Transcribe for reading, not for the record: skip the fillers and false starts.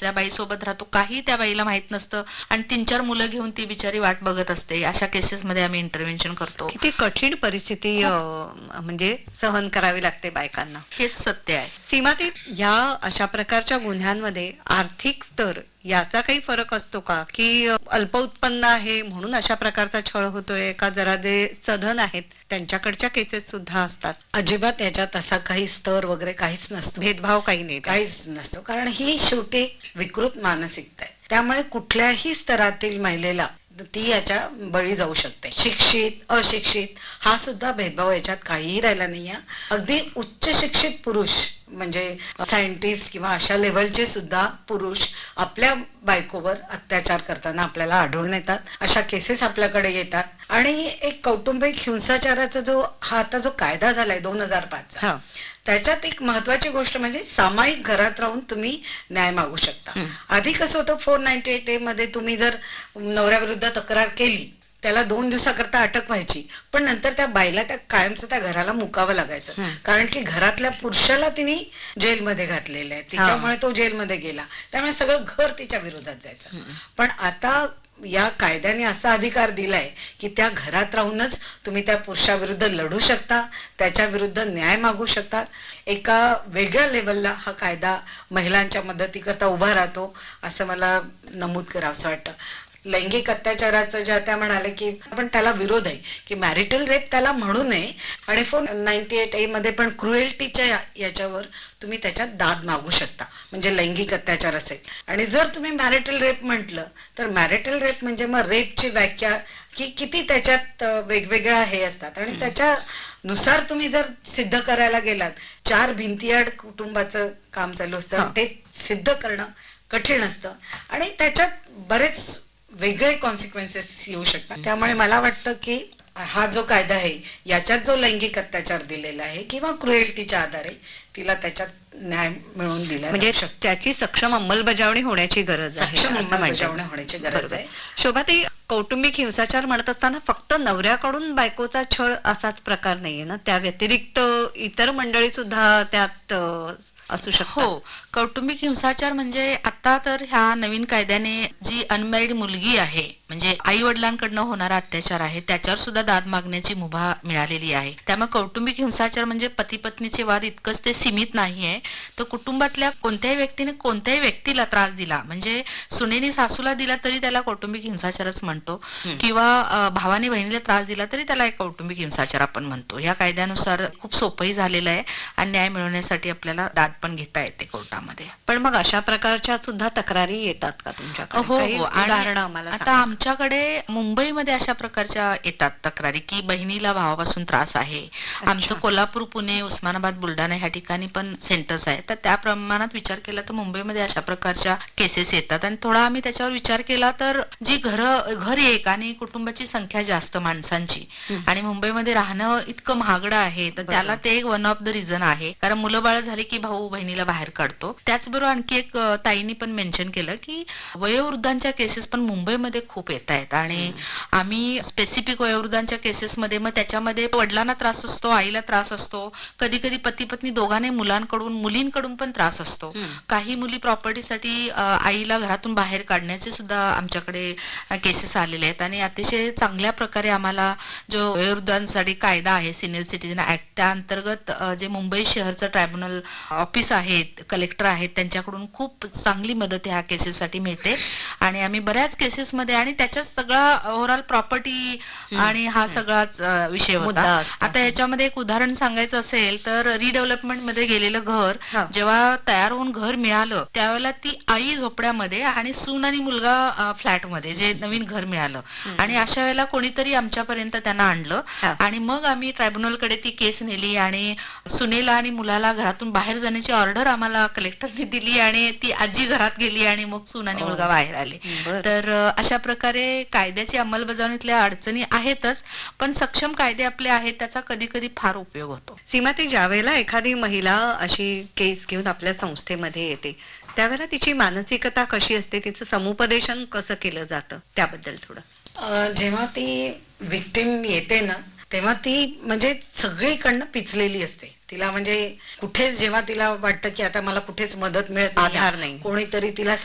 दुसऱ्या बाईसोबत राहतो, काही त्या बाईला माहित नसतं आणि 3-4 मुलं घेऊन ती बिचारी वाट बघत असते. अशा केसेसमध्ये आम्ही इंटरव्हेन्शन करतो. किती कठीण परिस्थिती म्हणजे सहन करावी लागते बायकांना, हेच सत्य आहे. सीमाताई, या अशा प्रकारच्या गुन्ह्यांमध्ये आर्थिक स्तर याचा काही फरक असतो का, की अल्प उत्पन्न आहे म्हणून अशा प्रकारचा छळ होतोय, का जरा जे सधन आहेत त्यांच्याकडच्या केसेस सुद्धा असतात? अजिबात याच्यात असा काही स्तर वगैरे काहीच नसतो, भेदभाव काही नाही, काहीच नसतो. कारण ही शेवटी विकृत मानसिकता आहे. त्यामुळे कुठल्याही स्तरातील महिलेला ती याच्या बळी जाऊ शकते. शिक्षित अशिक्षित हा सुद्धा भेदभाव याच्यात काहीही राहिला नाहीये. अगदी उच्च शिक्षित पुरुष म्हणजे सायंटिस्ट किंवा अशा लेव्हलचे सुद्धा पुरुष आपल्या बायकोवर अत्याचार करताना आपल्याला आढळून येतात. अशा केसेस आपल्याकडे येतात. आणि एक कौटुंबिक हिंसाचाराचा जो आता जो कायदा झालाय 2005चा, त्याच्यात एक महत्वाची गोष्ट म्हणजे सामायिक घरात राहून तुम्ही न्याय मागू शकता. आधी कसं होतं, 498A मध्ये तुम्ही जर नवऱ्याविरुद्ध तक्रार केली त्याला 2 दिवसाकरता अटक व्हायची, पण नंतर त्या बाईला त्या कायमचं त्या घराला मुकावं लागायचं. कारण की घरातल्या पुरुषाला तिने जेलमध्ये घातलेलं आहे, तिच्यामुळे तो जेलमध्ये गेला, त्यामुळे सगळं घर तिच्या विरोधात जायचं. पण आता या कायद्याने असा अधिकार दिलाय की त्या घरात राहूनच तुम्ही त्या पुरुषाविरुद्ध लढू शकता, त्याच्या विरुद्ध न्याय मागू शकता. एका वेगळ्या लेवलला हा कायदा महिलांच्या मदतीकरता उभा राहतो असं मला नमूद करावंसं वाटतं. लैंगिक अत्याचाराचं ज्या त्या म्हणाले की आपण त्याला विरोध आहे की मॅरिटल रेप त्याला म्हणू नये, आणि 498A मध्ये पण क्रुएल्टीच्या याच्यावर तुम्ही त्याच्यात दाद मागू शकता, म्हणजे लैंगिक अत्याचार असेल. आणि जर तुम्ही मॅरिटल रेप म्हटलं तर मॅरिटल रेप म्हणजे मग रेपची व्याख्या की किती त्याच्यात वेगवेगळ्या हे असतात, आणि त्याच्यानुसार तुम्ही जर सिद्ध करायला गेलात, 4 भिंतीआड कुटुंबाचं काम चालू असतं, ते सिद्ध करणं कठीण असतं आणि त्याच्यात बरेच वेगळे कॉन्सिक्वेन्सेस येऊ शकतात. त्यामुळे मला वाटतं की हा जो कायदा आहे याच्यात जो लैंगिक अत्याचार दिलेला आहे किंवा क्रुएल्टीच्या आधारे तिला त्याच्यात न्याय मिळवून दिला, म्हणजे त्याची सक्षम अंमलबजावणी होण्याची गरज आहे. सक्षम अंमलबजावणी होण्याची गरज आहे. शोभाताई, कौटुंबिक हिंसाचार म्हणत असताना फक्त नवऱ्याकडून बायकोचा छळ असाच प्रकार नाहीये ना, त्या व्यतिरिक्त इतर मंडळी सुद्धा त्यात असू शकतात? हो, कौटुंबिक हिंसाचार म्हणजे आता तर ह्या नवीन कायद्याने जी अनमॅरिड मुलगी आहे म्हणजे आई वडिलांकडनं होणारा अत्याचार आहे त्याच्यावर सुद्धा दाद मागण्याची मुभा मिळालेली आहे. त्यामुळे कौटुंबिक हिंसाचार म्हणजे पती पत्नीचे वाद इतकंच ते सीमित नाहीये, तर कुटुंबातल्या कोणत्याही व्यक्तीने कोणत्याही व्यक्तीला त्रास दिला, म्हणजे सुनेनी सासूला दिला तरी त्याला कौटुंबिक हिंसाचारच म्हणतो, किंवा भावाने बहिणीला त्रास दिला तरी त्याला एक कौटुंबिक हिंसाचार आपण म्हणतो. या कायद्यानुसार खूप सोपंही झालेलं आहे आणि न्याय मिळवण्यासाठी आपल्याला दाद पण घेता येते कोर्टामध्ये. पण मग अशा प्रकारच्या सुद्धा तक्रारी येतात का तुमच्याकडे? हो हो, उदाहरण आम्हाला आता आमच्याकडे मुंबईमध्ये अशा प्रकारच्या येतात तक्रारी की बहिणीला भावापासून त्रास आहे. आमचं कोल्हापूर, पुणे, उस्मानाबाद, बुलढाणा ह्या ठिकाणी पण सेंटर्स आहेत, तर त्या प्रमाणात विचार केला तर मुंबईमध्ये अशा प्रकारच्या केसेस येतात. आणि थोडा आम्ही त्याच्यावर विचार केला तर जी घर एक आणि कुटुंबाची संख्या जास्त माणसांची आणि मुंबईमध्ये राहणं इतकं महागडं आहे, तर त्याला ते एक वन ऑफ द रिझन आहे. कारण मुलं बाळ झाले की भाऊ बहिणीला बाहेर काढतो. त्याचबरोबर आणखी एक ताईंनी पण मेन्शन केलं की वयोवृद्धांच्या केसेस पण मुंबईमध्ये खूप येत आहेत आणि आम्ही स्पेसिफिक वयोवृद्धांच्या केसेसमध्ये मग त्याच्यामध्ये वडिलांना त्रास असतो, आईला त्रास असतो, कधी कधी पती पत्नी दोघांनी मुलांकडून मुलींकडून पण त्रास असतो. काही मुली प्रॉपर्टीसाठी आईला घरातून बाहेर काढण्याचे सुद्धा आमच्याकडे केसेस आलेले आहेत. आणि अतिशय चांगल्या प्रकारे आम्हाला जो वयोवृद्धांसाठी कायदा आहे सिनियर सिटीजन ऍक्ट, त्या अंतर्गत जे मुंबई शहरचं ट्रायब्युनल ऑफिस आहेत, कलेक्टर आहेत, त्यांच्याकडून खूप चांगली मदत ह्या केसेससाठी मिळते. आणि आम्ही बऱ्याच केसेसमध्ये आणि त्याच्यात सगळा ओव्हरऑल प्रॉपर्टी आणि हा सगळाच विषय होता. आता याच्यामध्ये एक उदाहरण सांगायचं असेल तर रिडेव्हलपमेंट मध्ये गेलेलं घर जेव्हा तयार होऊन घर मिळालं त्यावेळेला ती आई झोपड्यामध्ये आणि सून आणि मुलगा फ्लॅट मध्ये जे नवीन घर मिळालं, आणि अशा वेळेला कोणीतरी आमच्यापर्यंत त्यांना आणलं आणि मग आम्ही ट्रायब्युनलकडे ती केस नेली आणि सुनेला आणि मुलाला घरातून बाहेर जाण्याची ऑर्डर आम्हाला कलेक्टरने दिली आणि ती आजी घरात गेली आणि मग सून आणि मुलगा बाहेर आले. तर अशा प्रकारे कायद्याची अंमलबजावणीतल्या अडचणी आहेतच, पण सक्षम कायदे आपले आहेत त्याचा कधी कधी फार उपयोग होतो. सीमाताई, ज्या वेळेला एखादी महिला अशी केस घेऊन आपल्या संस्थेमध्ये येते त्यावेळेला तिची मानसिकता कशी असते, तिचं समुपदेशन कसं केलं जातं त्याबद्दल थोडं? जेव्हा ती विक्टिम येते ना तेव्हा ती म्हणजे सगळीकडनं पिचलेली असते. तिला म्हणजे कुठेच जेव्हा तिला वाटतं की आता मला कुठेच मदत मिळत आधार नाही, कोणीतरी तिला